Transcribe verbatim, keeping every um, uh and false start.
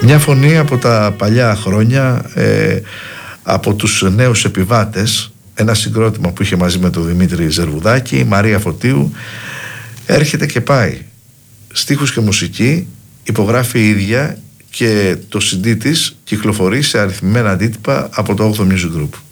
Μια φωνή από τα παλιά χρόνια, ε, από τους νέους επιβάτες, ένα συγκρότημα που είχε μαζί με τον Δημήτρη Ζερβουδάκη, η Μαρία Φωτίου, έρχεται και πάει. Στίχους και μουσική υπογράφει η ίδια και το σι ντι της κυκλοφορεί σε αριθμημένα αντίτυπα από το όγδοο Music Group.